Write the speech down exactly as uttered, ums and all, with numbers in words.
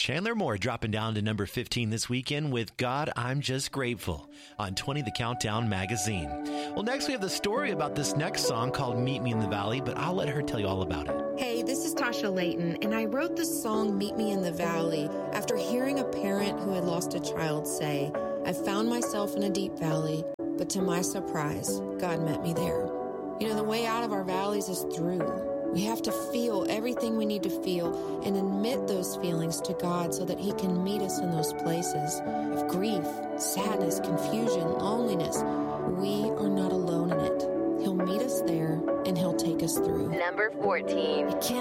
Chandler Moore dropping down to number fifteen this weekend with God, I'm Just Grateful on twenty The Countdown magazine. Well, next we have the story about this next song called Meet Me in the Valley, but I'll let her tell you all about it. Hey, this is Tasha Layton, and I wrote this song, Meet Me in the Valley, after hearing a parent who had lost a child say, I found myself in a deep valley, but to my surprise, God met me there. You know, the way out of our valleys is through. We have to feel everything we need to feel and admit those feelings to God so that He can meet us in those places of grief, sadness, confusion, loneliness. We are not alone in it. He'll meet us there and He'll take us through. Number fourteen. You can't